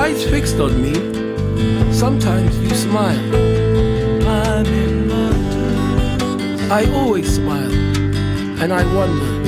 eyes fixed on me, sometimes you smile. I always smile, and I wonder